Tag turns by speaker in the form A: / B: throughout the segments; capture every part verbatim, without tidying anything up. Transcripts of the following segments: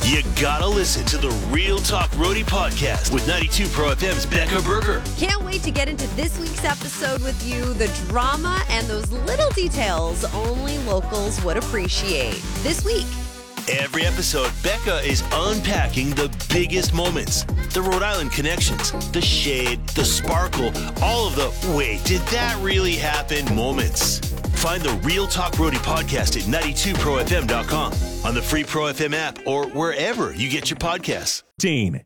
A: You gotta listen to the Real Talk Roadie podcast with ninety-two Pro F M's Becca Berger.
B: Can't wait to get into this week's episode with you. The drama and those little details only locals would appreciate. This week.
A: Every episode, Becca is unpacking the biggest moments, the Rhode Island connections, the shade, the sparkle, all of the wait, did that really happen moments. Find the Real Talk Roadie podcast at ninety-two pro f m dot com, on the free Pro F M app, or wherever you get your podcasts.
C: Teen.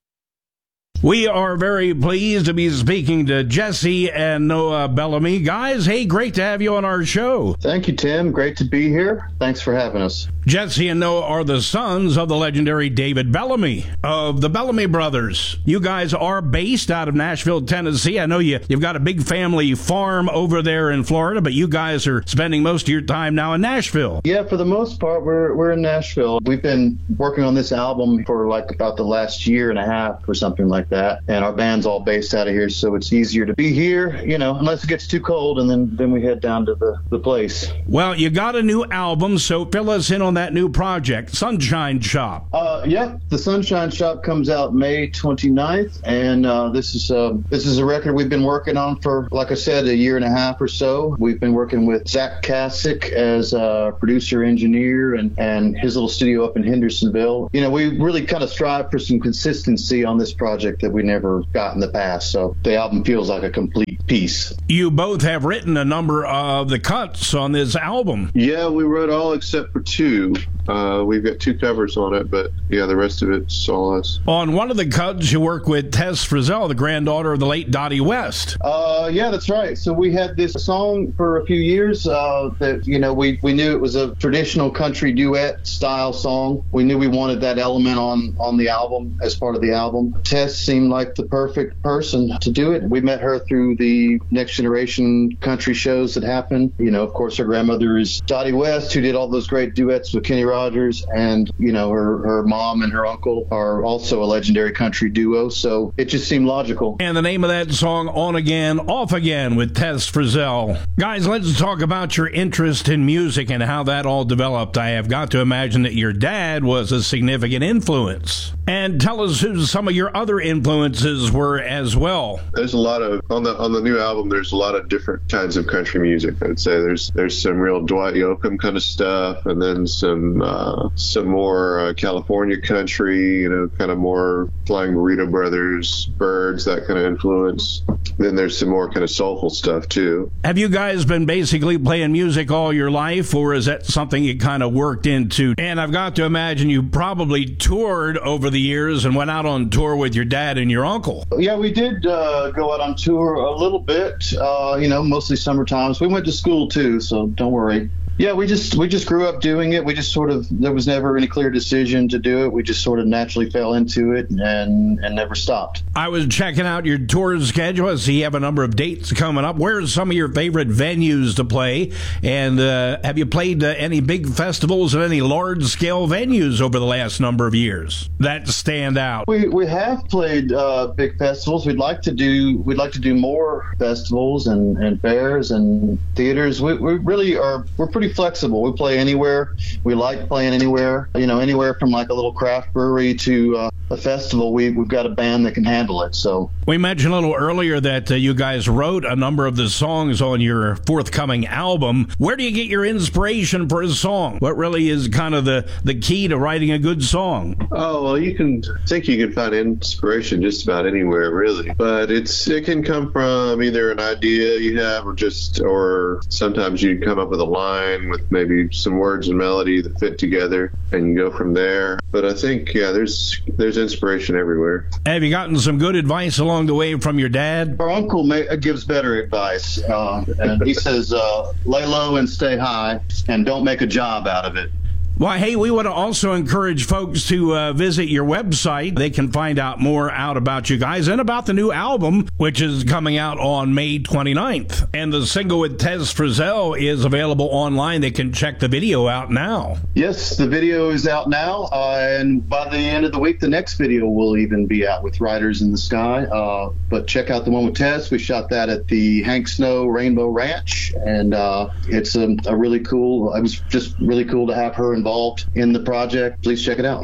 C: We are very pleased to be speaking to Jesse and Noah Bellamy. Guys, hey, great to have you on our show.
D: Thank you, Tim. Great to be here. Thanks for having us.
C: Jesse and Noah are the sons of the legendary David Bellamy of the Bellamy Brothers. You guys are based out of Nashville, Tennessee. I know you, you've got a big family farm over there in Florida, but you guys are spending most of your time now in Nashville.
D: Yeah, for the most part, we're we're in Nashville. We've been working on this album for like about the last year and a half or something like that. And our band's all based out of here, so it's easier to be here, you know, unless it gets too cold, and then, then we head down to the, the place.
C: Well, you got a new album, so fill us in on that new project, Sunshine Shop.
D: Uh, yeah, the Sunshine Shop comes out May twenty-ninth, and uh, this is uh, this is a record we've been working on for, like I said, a year and a half or so. We've been working with Zach Kasich as a producer engineer and, and his little studio up in Hendersonville. You know, we really kind of strive for some consistency on this project that we never got in the past, so the album feels like a complete piece.
C: You both have written a number of the cuts on this album.
E: Yeah, we wrote all except for two. Uh, we've got two covers on it, but yeah, the rest of it's all us.
C: On one of the cuts, you work with Tess Frizzell, the granddaughter of the late Dottie West.
D: Uh, yeah, that's right. So we had this song for a few years uh, that, you know, we, we knew it was a traditional country duet style song. We knew we wanted that element on, on the album as part of the album. Tess seemed like the perfect person to do it. We met her through the Next Generation country shows that happened. You know, of course, her grandmother is Dottie West, who did all those great duets with Kenny Rogers, and, you know, her, her mom and her uncle are also a legendary country duo, so it just seemed logical.
C: And the name of that song, On Again, Off Again, with Tess Frizzell. Guys, let's talk about your interest in music and how that all developed. I have got to imagine that your dad was a significant influence. And tell us who some of your other influences were as well.
E: There's a lot of, on the on the new album, there's a lot of different kinds of country music. I would say there's there's some real Dwight Yoakam kind of stuff, and then some uh, some more uh, California country, you know, kind of more Flying Burrito Brothers, Birds, that kind of influence. Then there's some more kind of soulful stuff too.
C: Have you guys been basically playing music all your life, or is that something you kind of worked into? And I've got to imagine you probably toured over the years and went out on tour with your dad and your uncle.
D: Yeah, we did uh, go out on tour a little bit, uh, you know, mostly summer times. We went to school too, so don't worry. Yeah, we just we just grew up doing it. We just sort of, there was never any clear decision to do it. We just sort of naturally fell into it and and never stopped.
C: I was checking out your tour schedule. I see you have a number of dates coming up. Where are some of your favorite venues to play? And uh, have you played uh, any big festivals and any large-scale venues over the last number of years that stand out?
D: We we have played uh, big festivals. We'd like to do we'd like to do more festivals and, and fairs and theaters. We we really are we're pretty flexible. We play anywhere. We like playing anywhere. You know, anywhere from like a little craft brewery to uh, a festival. We we've got a band that can handle it. So
C: we mentioned a little earlier that uh, you guys wrote a number of the songs on your forthcoming album. Where do you get your inspiration for a song? What really is kind of the the key to writing a good song?
E: Oh, well, you can I think you can find inspiration just about anywhere, really. But it's it can come from either an idea you have, or just or sometimes you come up with a line with maybe some words and melody that fit together, and you go from there. But I think, yeah, there's there's inspiration everywhere.
C: Have you gotten some good advice along the way from your dad?
D: Our uncle may, gives better advice, uh, and he says, uh, lay low and stay high, and don't make a job out of it.
C: Well, hey, we want to also encourage folks to uh, visit your website. They can find out more out about you guys and about the new album, which is coming out on May twenty-ninth. And the single with Tess Frizzell is available online. They can check the video out now.
D: Yes, the video is out now, uh, and by the end of the week, the next video will even be out with Riders in the Sky. Uh, but check out the one with Tess. We shot that at the Hank Snow Rainbow Ranch, and uh, it's a, a really cool, it was just really cool to have her involved in the project. Please check it out.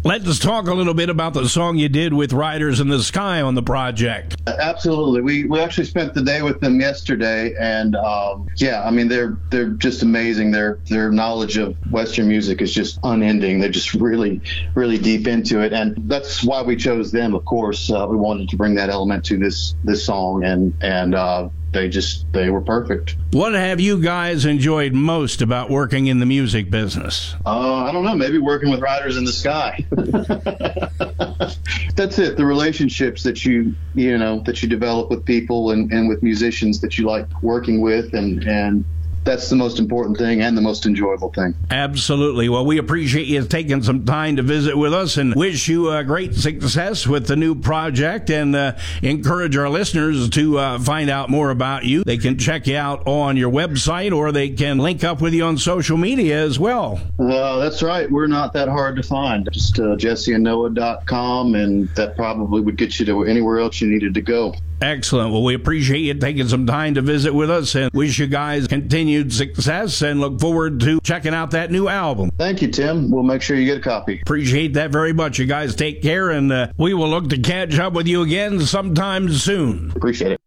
C: Let's talk a little bit about the song you did with Riders in the Sky on the project.
D: Absolutely. We we actually spent the day with them yesterday, and um, yeah, I mean they're they're just amazing. Their their knowledge of Western music is just unending. They're just really really deep into it, and that's why we chose them. Of course, uh, we wanted to bring that element to this this song, and and uh, they just they were perfect.
C: What have you guys enjoyed most about working in the music business?
D: Uh, I don't know. Maybe working with Riders in the Sky. That's it. The relationships that you you know that you develop with people and, and with musicians that you like working with, and and that's the most important thing and the most enjoyable thing.
C: Absolutely. Well, we appreciate you taking some time to visit with us and wish you uh, great success with the new project, and uh, encourage our listeners to uh, find out more about you. They can check you out on your website, or they can link up with you on social media as well.
D: Well, that's right. We're not that hard to find. Just uh, jesse and noah dot com, and that probably would get you to anywhere else you needed to go.
C: Excellent. Well, we appreciate you taking some time to visit with us, and wish you guys continued success, and look forward to checking out that new album.
D: Thank you, Tim. We'll make sure you get a copy.
C: Appreciate that very much. You guys take care, and uh, we will look to catch up with you again sometime soon.
D: Appreciate it.